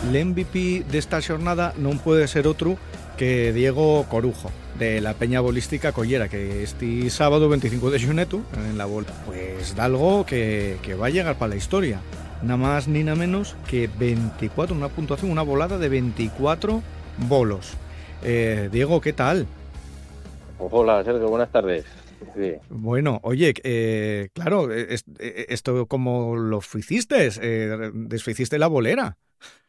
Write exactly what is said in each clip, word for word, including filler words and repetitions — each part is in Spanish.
el M V P desta xornada non pode ser outro que Diego Corujo, de la Peña Bolística Collera, que este sábado veinticinco de xuneto, en la bola, pues da algo que, que va a llegar para la historia. Nada más ni nada menos que veinticuatro, una puntuación, una volada de veinticuatro bolos. Eh, Diego, ¿qué tal? Hola, Sergio, buenas tardes. Sí. Bueno, oye, eh, claro, es, esto como lo hiciste, eh, desficiste la bolera.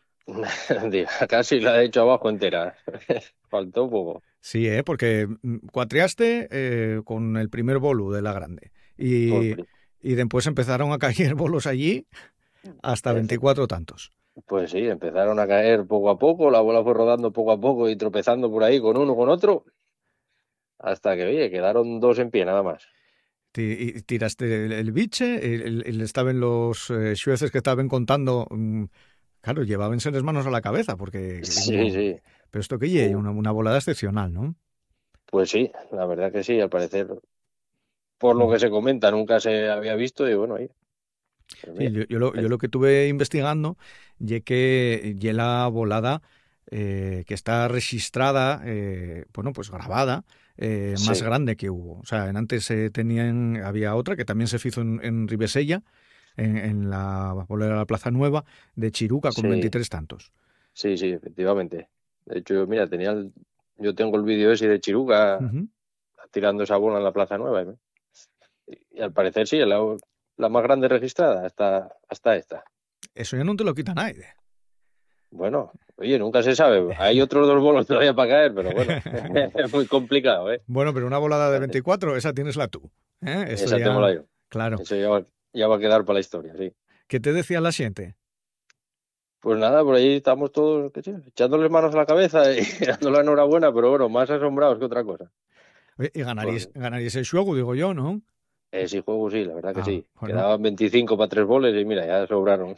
Casi la he hecho abajo entera. Faltó poco. Sí, ¿eh? Porque cuatriaste eh, con el primer bolo de la grande y, y después empezaron a caer bolos allí hasta veinticuatro tantos. Pues sí, empezaron a caer poco a poco, la bola fue rodando poco a poco y tropezando por ahí con uno, con otro, hasta que, oye, quedaron dos en pie nada más. Y tiraste el, el biche, el, el, estaban los eh, jueces que estaban contando, um, claro, llevábanse las manos a la cabeza, porque... Sí, como, sí. Pero esto que lleva una, una volada excepcional, ¿no? Pues sí, la verdad que sí, al parecer, por lo que se comenta, nunca se había visto y bueno, ahí... Sí, yo, yo, lo, yo lo que estuve investigando y que y la volada eh, que está registrada, eh, bueno, pues grabada, eh, sí. más grande que hubo. O sea, en antes eh, tenían, había otra que también se hizo en, en Ribesella, en, en la bolera de la Plaza Nueva, de Chiruca, con sí. veintitrés tantos. Sí, sí, efectivamente. De hecho, mira, tenía el, yo tengo el vídeo ese de Chiruca uh-huh. tirando esa bola en la Plaza Nueva. ¿eh? Y, y al parecer sí, la, la más grande registrada hasta, hasta esta. Eso ya no te lo quita nadie. Bueno, oye, nunca se sabe. Hay otros dos bolos todavía para caer, pero bueno, es muy complicado, ¿eh? Bueno, pero una volada de veinticuatro, esa tienes la tú. ¿eh? Esa ya, tengo la yo. Claro. Eso ya va, ya va a quedar para la historia, sí. ¿Qué te decía la gente? Pues nada, por ahí estamos todos ¿qué sé? Echándoles manos a la cabeza y dando la enhorabuena, pero bueno, más asombrados que otra cosa. Y ganaríais, pues, ganaríais el juego, digo yo, ¿no? Eh, sí, juego sí, la verdad que ah, sí. Bueno. Quedaban veinticinco para tres goles y mira, ya sobraron.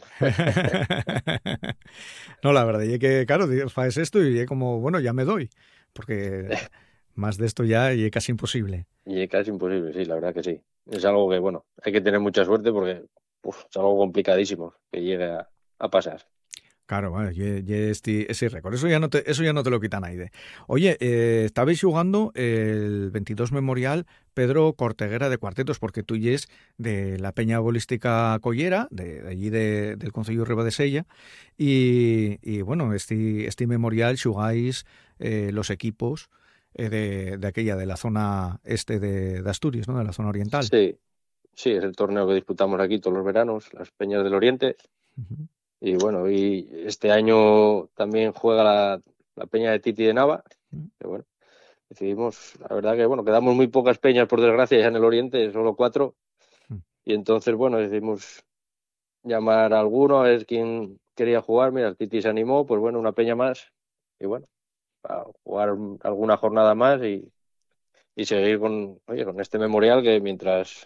No, la verdad es que, claro, haces esto y es como, bueno, ya me doy, porque más de esto ya y es casi imposible. Y es casi imposible, sí, la verdad que sí. Es algo que, bueno, hay que tener mucha suerte porque uf, es algo complicadísimo que llegue a, a pasar. Claro, bueno, y, y este, ese récord, eso ya no te, eso ya no te lo quita nadie. Oye, eh, estabais jugando el veintidós Memorial Pedro Corteguera de Cuartetos, porque tú y es de la Peña Bolística Collera, de, de allí de, del Concello de Ribadesella, y, y bueno, este, este memorial jugáis eh, los equipos eh, de, de aquella, de la zona este de, de Asturias, ¿no? De la zona oriental. Sí, sí, es el torneo que disputamos aquí todos los veranos, las Peñas del Oriente. Uh-huh. Y bueno, y este año también juega la, la Peña de Titi de Nava. Que bueno, decidimos, la verdad que bueno, quedamos muy pocas peñas por desgracia ya en el Oriente, solo cuatro. Y entonces, bueno, decidimos llamar a alguno a ver quién quería jugar. Mira, el Titi se animó, pues bueno, una peña más. Y bueno, para jugar alguna jornada más y, y seguir con, oye, con este memorial que mientras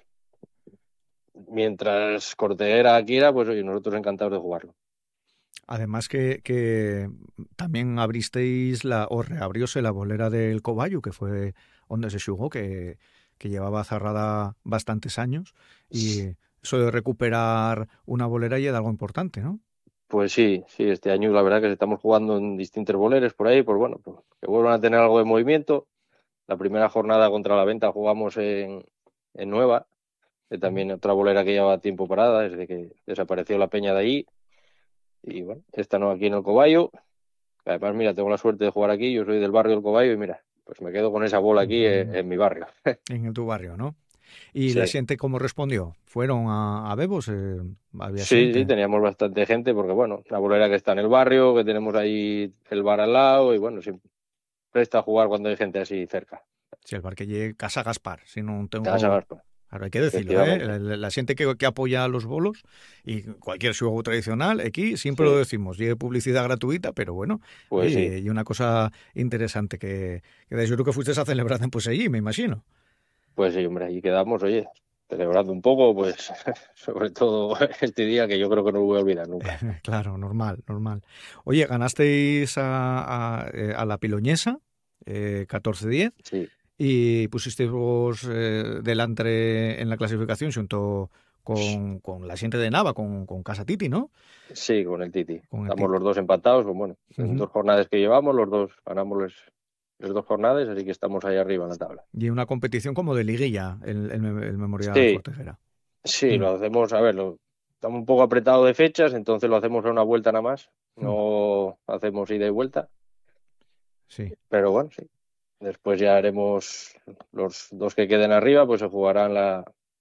mientras Corteguera quiera, pues oye, nosotros encantados de jugarlo. Además que, que también abristeis la, o reabrióse la bolera del Coballo, que fue donde se jugó, que, que llevaba cerrada bastantes años, y eso de recuperar una bolera ya es algo importante, ¿no? Pues sí, sí, este año la verdad que estamos jugando en distintos boleres por ahí, pues bueno, pues que vuelvan a tener algo de movimiento. La primera jornada contra la Venta jugamos en, en Nueva, que también otra bolera que lleva tiempo parada, desde que desapareció la peña de allí. Y bueno, esta no aquí en el Coballo. Además, mira, tengo la suerte de jugar aquí, yo soy del barrio del Coballo y mira, pues me quedo con esa bola aquí uh-huh. en, en mi barrio. En tu barrio, ¿no? ¿Y sí. la gente cómo respondió? ¿Fueron a, a Bebos? Eh, ¿había sí, gente? sí, teníamos bastante gente porque, bueno, la bolera que está en el barrio, que tenemos ahí el bar al lado y, bueno, siempre presta a jugar cuando hay gente así cerca. Sí, el bar que llegue Casa Gaspar, si no tengo... Casa Gaspar. Claro, hay que decirlo, ¿eh? La, la gente que, que apoya los bolos y cualquier juego tradicional, aquí siempre sí. lo decimos, lleve publicidad gratuita, pero bueno, pues oye, sí. y una cosa interesante que, que yo creo que fuiste a celebrar pues allí, me imagino. Pues sí, hombre, allí quedamos, oye, celebrando un poco, pues sobre todo este día que yo creo que no lo voy a olvidar nunca. Claro, normal, normal. Oye, ganasteis a, a, a la Piloñesa, eh, catorce diez. Sí. Y pusisteis vos eh, delante en la clasificación junto con, con la gente de Nava, con, con Casa Titi, ¿no? Sí, con el Titi. Con el Estamos Titi. los dos empatados, pues bueno, en Uh-huh. dos jornadas que llevamos, los dos ganamos las, las dos jornadas, así que estamos ahí arriba en la tabla. Y una competición como de liguilla, el, el, el Memorial Sí, Cortejera. sí, Mm. lo hacemos, a ver, lo, estamos un poco apretados de fechas, entonces lo hacemos a una vuelta nada más, no mm. hacemos ida y vuelta. Sí. Pero bueno, sí. Después ya haremos los dos que queden arriba, pues se jugarán la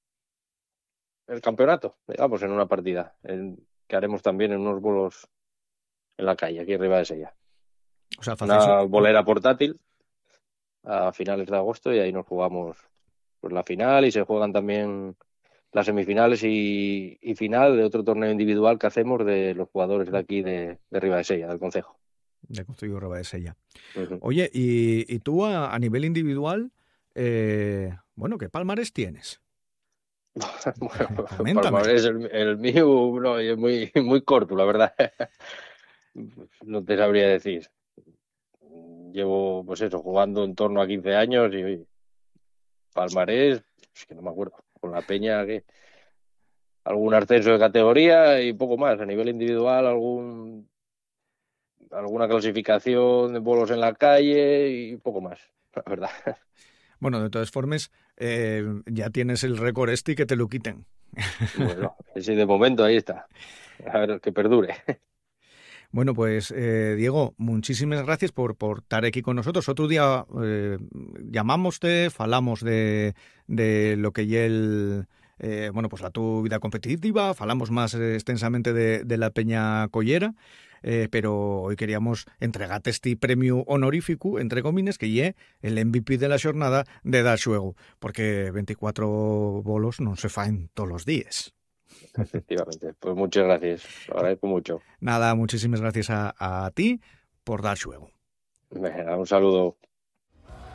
el campeonato, digamos, en una partida, en, que haremos también en unos bolos en la calle, aquí arriba de Sella. O sea, una bolera portátil a finales de agosto y ahí nos jugamos pues, la final y se juegan también las semifinales y, y final de otro torneo individual que hacemos de los jugadores de aquí de, de Ribadesella, del concejo. De Concejo Ribadesella. Uh-huh. Oye, y, y tú a, a nivel individual, eh, bueno, ¿qué palmarés tienes? Bueno, palmarés el, el mío no, es muy, muy corto, la verdad. No te sabría decir. Llevo, pues eso, jugando en torno a quince años y oye, palmarés, es que no me acuerdo, con la Peña que algún ascenso de categoría y poco más. A nivel individual, algún alguna clasificación de bolos en la calle y poco más, la verdad. Bueno, de todas formas, eh, ya tienes el récord este y que te lo quiten. Bueno, ese de momento ahí está. A ver, que perdure. Bueno, pues eh, Diego, muchísimas gracias por, por estar aquí con nosotros. Otro día eh, llamámoste, falamos de, de lo que ya el... Eh, bueno, pues la tu vida competitiva, falamos más eh, extensamente de, de la Peña Collera, eh, pero hoy queríamos entregarte este premio honorífico, entre comillas, que ye el M V P de la jornada de dar xuego, porque veinticuatro bolos no se faen todos los días. Efectivamente, pues muchas gracias, lo agradezco mucho. Nada, muchísimas gracias a, a ti por dar xuego. Venga, un saludo.